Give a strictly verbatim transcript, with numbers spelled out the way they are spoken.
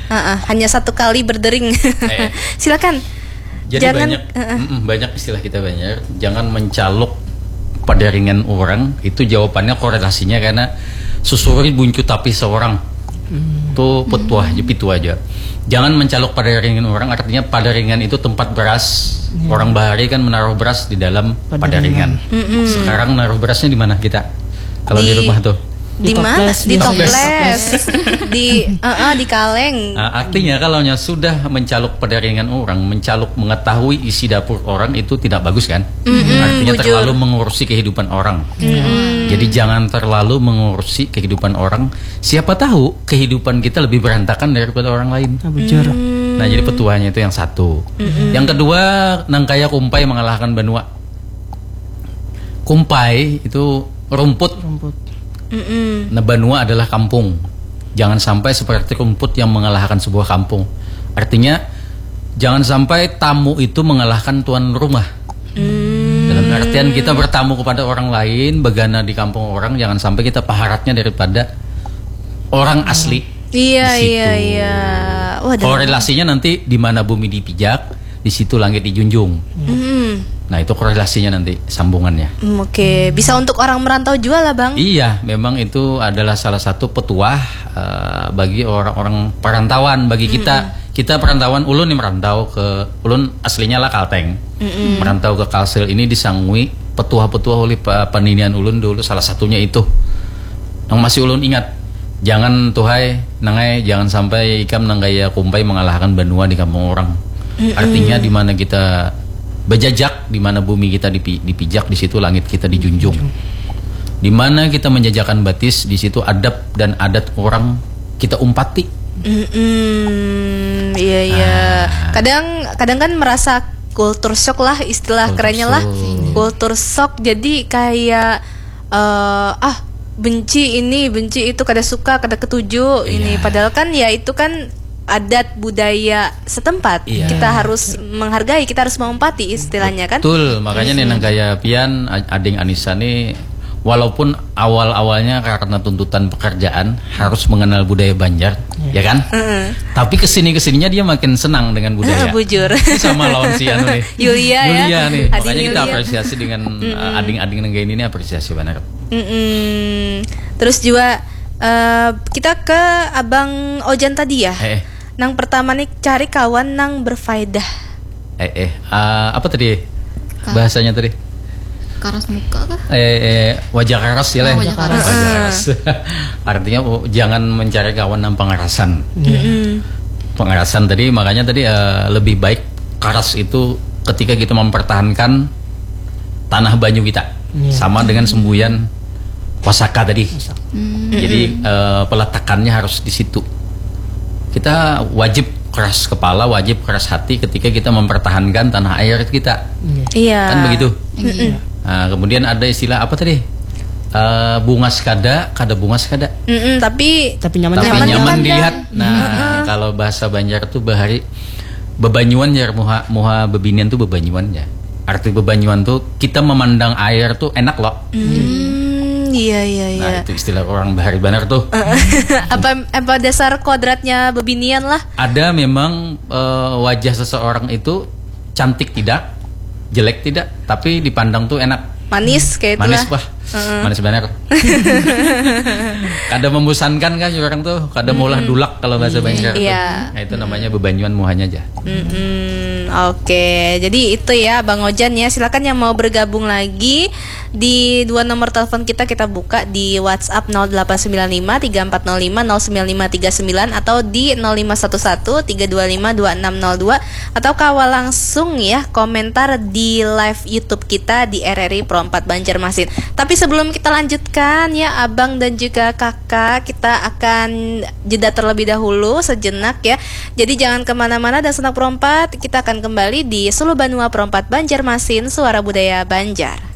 Uh-uh, hanya satu kali berdering. Eh. Silakan. Jadi Jangan, banyak uh-uh. mm, banyak istilah kita banyak. Jangan mencalok pada ringan orang. Itu jawabannya korelasinya karena susuri buncu tapi seorang. Hmm. Itu petuah aja, pitu aja. Jangan mencalok pada ringan orang, artinya pada ringan itu tempat beras. Yeah. Orang bahari kan menaruh beras di dalam pada ringan. Mm-hmm. Sekarang naruh berasnya di mana kita? Kalau di, di rumah tuh? Di mana? Di toples, di uh, uh, di kaleng. Nah, artinya kalau sudah mencalok pada ringan orang, mencalok mengetahui isi dapur orang itu tidak bagus kan? Mm-hmm, artinya bujur. Terlalu mengurusi kehidupan orang. Mm-hmm. Jadi jangan terlalu mengurusi kehidupan orang. Siapa tahu kehidupan kita lebih berantakan daripada orang lain. Bujur. Mm-hmm. Nah jadi petuahnya itu yang satu. Mm-hmm. Yang kedua, nangkaya kumpai mengalahkan Banua. Kumpai itu rumput. Rumput. Mm-mm. Nah, Banua adalah kampung. Jangan sampai seperti rumput yang mengalahkan sebuah kampung. Artinya jangan sampai tamu itu mengalahkan tuan rumah. Mm. Dalam artian kita bertamu kepada orang lain, begana di kampung orang, jangan sampai kita paharatnya daripada orang asli. Iya iya iya. Wah, korelasinya nanti di mana bumi dipijak, di situ langit dijunjung. Mm. Nah itu korelasinya nanti sambungannya. Mm, Oke, okay. Bisa untuk orang merantau juga lah bang. Iya, memang itu adalah salah satu petuah uh, bagi orang-orang perantauan. Bagi kita, mm-hmm. kita perantauan, ulun yang merantau ke, ulun aslinya lah Kalteng, mm-hmm. merantau ke Kalsel ini disangui petuah-petuah oleh peninian ulun dulu. Salah satunya itu, yang masih ulun ingat. Jangan tuhai, nangai, jangan sampai ikam nanggaya kumpai mengalahkan Banua di kampung orang. Mm-hmm. Artinya di mana kita berjajak, di mana bumi kita dipi, dipijak, di situ langit kita dijunjung. Di mana kita menjajakan batis, di situ adab dan adat orang kita umpati. Mm-mm, iya iya. Ah. Kadang kadang kan merasa kultur shock lah istilah kultur kerennya lah. Kultur shock. Jadi kayak uh, ah benci ini, benci itu, kada suka, kada ketuju yeah. ini. Padahal kan ya itu kan adat budaya setempat. Iya. Kita harus menghargai, kita harus mengumpati istilahnya kan. Betul, makanya nih nang gaya pian ading Anissa nih walaupun awal-awalnya karena tuntutan pekerjaan harus mengenal budaya Banjar, yeah. ya kan? Uh-uh. Tapi kesini kesininya dia makin senang dengan budaya. Uh, bujur. Sama lawan si anu nih. Yulia ya. Yulia nih. Ading makanya Yulia. Kita apresiasi dengan uh, ading-ading nang gaya ini apresiasi banget. Mm-mm. Terus juga uh, kita ke Abang Ojan tadi ya. Eh. Nang pertama nih cari kawan nang berfaedah. Eh eh uh, apa tadi bahasanya tadi? Karas muka kah? Eh, eh wajah karas ya lah. Oh, wajah karas. Wajah karas. Artinya oh, jangan mencari kawan nang pengerasan. Mm-hmm. Pengerasan tadi makanya tadi uh, lebih baik karas itu ketika kita mempertahankan tanah banyu kita. Yeah. Sama dengan semboyan wasaka tadi. Mm-hmm. Jadi uh, peletakannya harus di situ. Kita wajib keras kepala, wajib keras hati ketika kita mempertahankan tanah air kita. Iya. Kan begitu. Iya. Nah, kemudian ada istilah apa tadi? Uh, bunga sekada, kada bunga sekada. Mm-mm, tapi tapi nyaman, tapi nyaman, nyaman kan? dilihat. Nah, mm-hmm. kalau bahasa Banjar tuh bahari bebanyuan ya, muha muha bebinian tuh bebanyuan ya. Arti bebanyuan tuh kita memandang air tuh enak loh. Mm. Iya iya iya. Nah itu istilah orang bahari Banjar tuh. apa apa dasar kodratnya bebinian lah? Ada memang uh, wajah seseorang itu cantik tidak, jelek tidak, tapi dipandang tuh enak. Manis kayak itulah. Manis bah, uh-uh. manis benar. Kada membosankan kan orang tuh, kada mm-hmm. maulah dulak kalau bahasa Banjar. Iya. Nah itu namanya bebanyuan muhanya aja. Mm-hmm. Oke, jadi itu ya Bang Ojan ya. Silakan yang mau bergabung lagi di dua nomor telepon kita kita buka di WhatsApp nol delapan sembilan lima tiga empat nol lima nol sembilan lima tiga sembilan atau di nol lima satu satu tiga dua lima dua enam nol dua atau kawal langsung ya komentar di live YouTube kita di R R I Pro empat Banjarmasin. Tapi sebelum kita lanjutkan ya Abang dan juga Kakak, kita akan jeda terlebih dahulu sejenak ya. Jadi jangan kemana-mana dan Senak Pro empat, kita akan kembali di Sulu Banua Pro empat Banjarmasin, Suara Budaya Banjar.